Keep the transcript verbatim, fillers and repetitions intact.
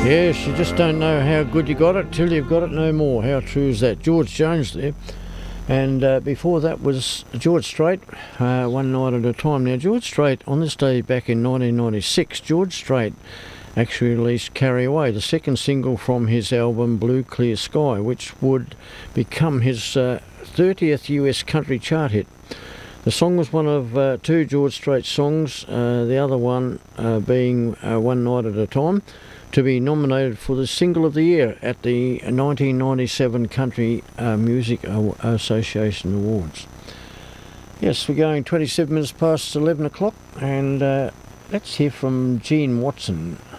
Yes, you just don't know how good you got it till you've got it no more. How true is that? George Jones there. And uh, before that was George Strait, uh, One Night at a Time. Now, George Strait, on this day back in nineteen ninety-six, George Strait actually released Carry Away, the second single from his album Blue Clear Sky, which would become his uh, thirtieth U S country chart hit. The song was one of uh, two George Strait songs, uh, the other one uh, being uh, One Night at a Time, to be nominated for the Single of the Year at the nineteen ninety-seven Country uh, Music Association Awards. Yes, we're going twenty-seven minutes past eleven o'clock, and uh, let's hear from Gene Watson.